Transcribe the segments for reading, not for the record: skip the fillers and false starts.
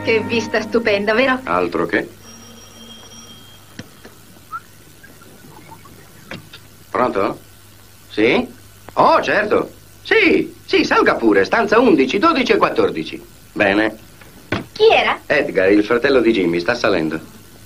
Che vista stupenda, vero? Altro che. Pronto? Sì? Oh, certo. Sì, salga pure. Stanza 11, 12 e 14. Bene. Chi era? Edgar, il fratello di Jimmy, sta salendo.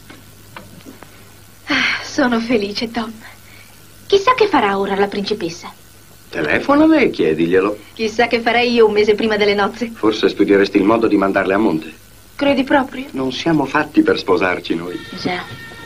Sono felice, Tom. Chissà che farà ora la principessa. Telefonale e chiediglielo. Chissà che farei io un mese prima delle nozze. Forse studieresti il modo di mandarle a monte. Credi proprio? Non siamo fatti per sposarci noi. Già.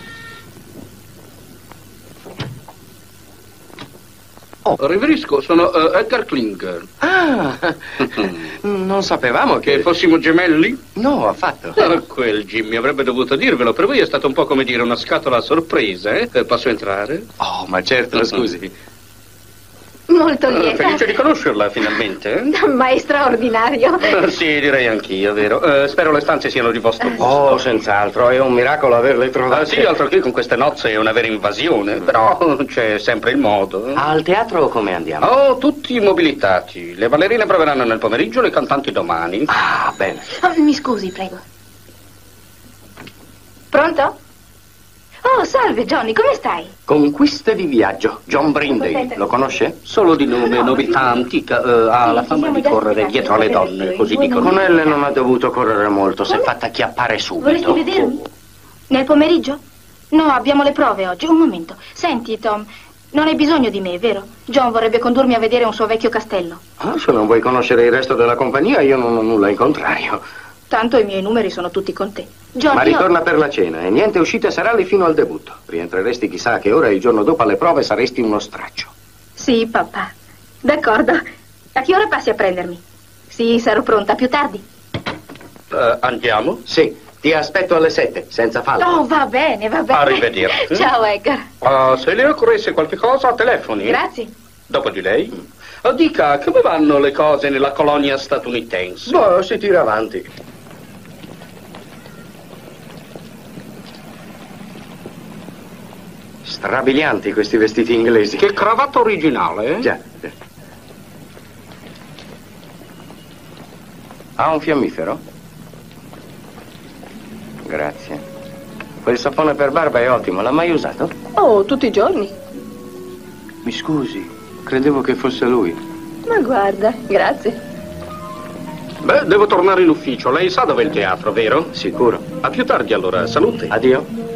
Oh, riverisco, sono Edgar Klinger. Ah, non sapevamo Che fossimo gemelli? No, affatto. Quel Jimmy avrebbe dovuto dirvelo. Per voi è stato un po' come dire una scatola a sorpresa, eh? Posso entrare? Oh, ma certo, scusi. Molto lieta. Felice di conoscerla, finalmente. Ma è straordinario. Sì, direi anch'io, vero. Spero le stanze siano di vostro gusto. Oh, senz'altro, è un miracolo averle trovate. Sì, altro che con queste nozze è una vera invasione. Però c'è sempre il modo. Al teatro come andiamo? Oh, tutti mobilitati. Le ballerine proveranno nel pomeriggio, le cantanti domani. Ah, bene. Mi scusi, prego. Pronto? Oh, salve, Johnny, come stai? Conquiste di viaggio. John Brindley, lo conosce? Solo di nome, nobiltà antica, ha la fama di correre dietro alle donne, così dicono. Con elle non ha dovuto correre molto, si è fatta chiappare Vorresti subito. vedermi? Nel pomeriggio? No, abbiamo le prove oggi. Un momento. Senti, Tom, non hai bisogno di me, vero? John vorrebbe condurmi a vedere un suo vecchio castello. Ah, se non vuoi conoscere il resto della compagnia, io non ho nulla in contrario. Tanto i miei numeri sono tutti con te. John, Ma io... ritorna per la cena e niente uscite serali fino al debutto. Rientreresti chissà a che ora e il giorno dopo alle prove saresti uno straccio. Sì, papà. D'accordo. A che ora passi a prendermi? Sì, sarò pronta più tardi. Andiamo? Sì, ti aspetto alle 7, senza fallo. Oh, va bene, va bene. Arrivederci. Ciao, Edgar. Se le occorresse qualche cosa, telefoni. Grazie. Dopo di lei? Dica, come vanno le cose nella colonia statunitense? Boh, si tira avanti. Strabilianti questi vestiti inglesi. Che cravatta originale, eh? Già. Ha un fiammifero? Grazie. Quel sapone per barba è ottimo, l'ha mai usato? Oh, tutti i giorni. Mi scusi, credevo che fosse lui. Ma guarda, grazie. Beh, devo tornare in ufficio. Lei sa dove è il teatro, vero? Sicuro. A più tardi allora, salute. Addio.